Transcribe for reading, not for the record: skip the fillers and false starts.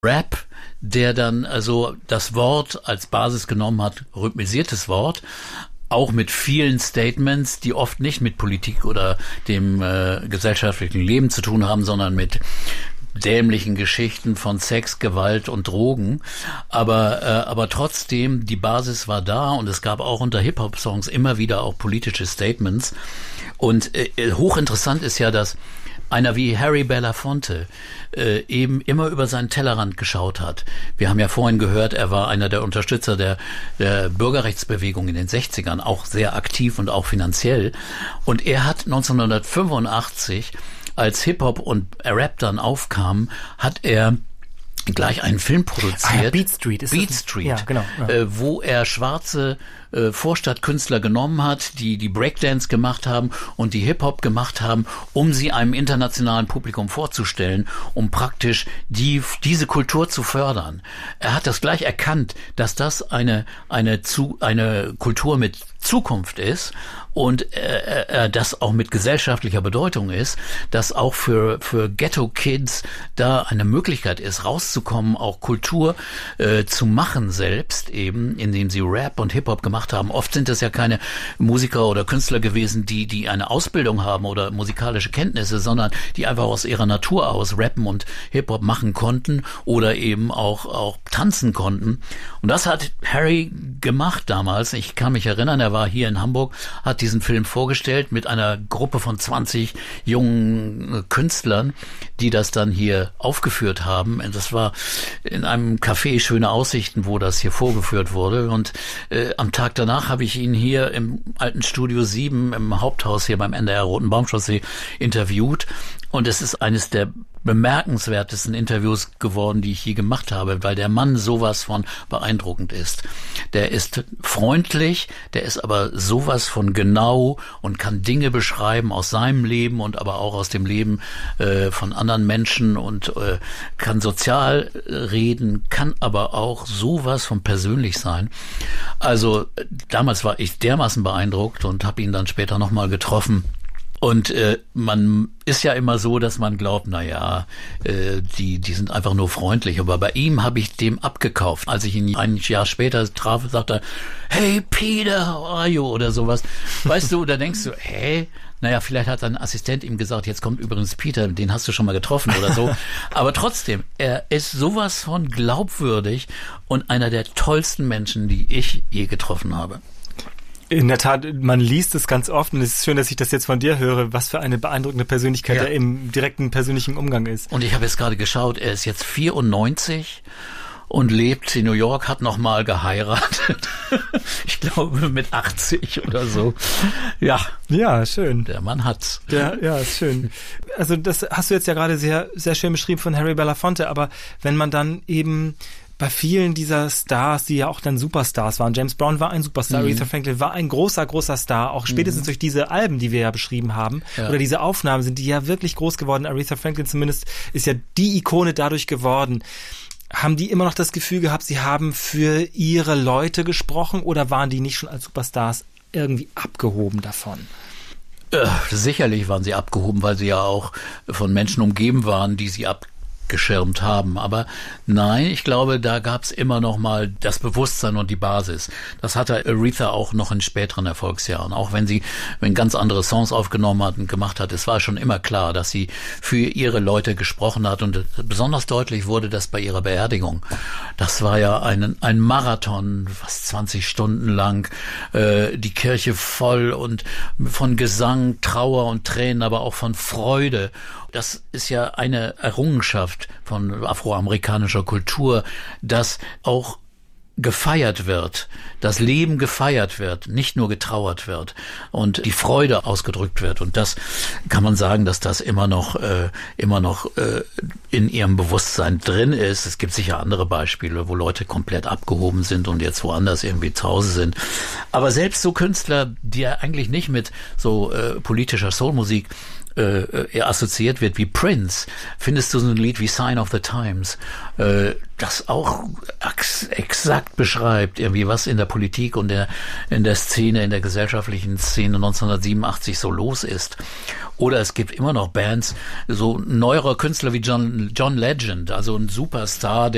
Rap, der dann also das Wort als Basis genommen hat, rhythmisiertes Wort, auch mit vielen Statements, die oft nicht mit Politik oder dem gesellschaftlichen Leben zu tun haben, sondern mit dämlichen Geschichten von Sex, Gewalt und Drogen. Aber trotzdem, die Basis war da und es gab auch unter Hip-Hop-Songs immer wieder auch politische Statements. Und hochinteressant ist ja, dass einer wie Harry Belafonte eben immer über seinen Tellerrand geschaut hat. Wir haben ja vorhin gehört, er war einer der Unterstützer der Bürgerrechtsbewegung in den 60ern, auch sehr aktiv und auch finanziell. Und er hat 1985, als Hip-Hop und Rap dann aufkam, hat er gleich einen Film produziert. Beat Street. Beat Street, ja, genau, ja. Wo er schwarze Vorstadtkünstler genommen hat, die Breakdance gemacht haben und die Hip-Hop gemacht haben, um sie einem internationalen Publikum vorzustellen, um praktisch diese Kultur zu fördern. Er hat das gleich erkannt, dass das eine Kultur mit Zukunft ist und das auch mit gesellschaftlicher Bedeutung ist, dass auch für Ghetto-Kids da eine Möglichkeit ist, rauszukommen, auch Kultur zu machen selbst eben, indem sie Rap und Hip-Hop gemacht haben. Oft sind das ja keine Musiker oder Künstler gewesen, die eine Ausbildung haben oder musikalische Kenntnisse, sondern die einfach aus ihrer Natur aus rappen und Hip-Hop machen konnten oder eben auch tanzen konnten. Und das hat Harry gemacht damals. Ich kann mich erinnern, er war hier in Hamburg, hat diesen Film vorgestellt mit einer Gruppe von 20 jungen Künstlern, die das dann hier aufgeführt haben. Das war in einem Café Schöne Aussichten, wo das hier vorgeführt wurde. Und am Tag danach habe ich ihn hier im alten Studio 7 im Haupthaus hier beim NDR Roten Baumchaussee interviewt. Und es ist eines der bemerkenswertesten Interviews geworden, die ich je gemacht habe, weil der Mann sowas von beeindruckend ist. Der ist freundlich, der ist aber sowas von genau und kann Dinge beschreiben aus seinem Leben und aber auch aus dem Leben von anderen Menschen und kann sozial reden, kann aber auch sowas von persönlich sein. Also damals war ich dermaßen beeindruckt und habe ihn dann später nochmal getroffen. Und man ist ja immer so, dass man glaubt, die sind einfach nur freundlich. Aber bei ihm habe ich dem abgekauft. Als ich ihn ein Jahr später traf, sagte er, hey Peter, how are you? Oder sowas. Weißt du, da denkst du, vielleicht hat ein Assistent ihm gesagt, jetzt kommt übrigens Peter, den hast du schon mal getroffen oder so. Aber trotzdem, er ist sowas von glaubwürdig und einer der tollsten Menschen, die ich je getroffen habe. In der Tat, man liest es ganz oft und es ist schön, dass ich das jetzt von dir höre, was für eine beeindruckende Persönlichkeit er im direkten persönlichen Umgang ist. Und ich habe jetzt gerade geschaut, er ist jetzt 94 und lebt in New York, hat nochmal geheiratet. Ich glaube mit 80 oder so. Ja. Ja, schön. Der Mann hat's. Ja, ist schön. Also das hast du jetzt ja gerade sehr, sehr schön beschrieben von Harry Belafonte, aber wenn man dann eben bei vielen dieser Stars, die ja auch dann Superstars waren. James Brown war ein Superstar, Aretha Franklin war ein großer, großer Star, auch spätestens durch diese Alben, die wir ja beschrieben haben, oder diese Aufnahmen sind die ja wirklich groß geworden. Aretha Franklin zumindest ist ja die Ikone dadurch geworden. Haben die immer noch das Gefühl gehabt, sie haben für ihre Leute gesprochen oder waren die nicht schon als Superstars irgendwie abgehoben davon? Sicherlich waren sie abgehoben, weil sie ja auch von Menschen umgeben waren, die sie geschirmt haben. Aber nein, ich glaube, da gab's immer noch mal das Bewusstsein und die Basis. Das hatte Aretha auch noch in späteren Erfolgsjahren. Auch wenn ganz andere Songs aufgenommen hat und gemacht hat, es war schon immer klar, dass sie für ihre Leute gesprochen hat und besonders deutlich wurde das bei ihrer Beerdigung. Das war ja ein Marathon, fast 20 Stunden lang, die Kirche voll und von Gesang, Trauer und Tränen, aber auch von Freude. Das ist ja eine Errungenschaft von afroamerikanischer Kultur, dass auch gefeiert wird, das Leben gefeiert wird, nicht nur getrauert wird und die Freude ausgedrückt wird. Und das kann man sagen, dass das immer noch in ihrem Bewusstsein drin ist. Es gibt sicher andere Beispiele, wo Leute komplett abgehoben sind und jetzt woanders irgendwie zu Hause sind. Aber selbst so Künstler, die ja eigentlich nicht mit so politischer Soulmusik assoziiert wird wie Prince, findest du so ein Lied wie Sign of the Times, das auch exakt beschreibt, irgendwie was in der Politik und in der Szene, in der gesellschaftlichen Szene 1987 so los ist. Oder es gibt immer noch Bands, so neuere Künstler wie John Legend, also ein Superstar,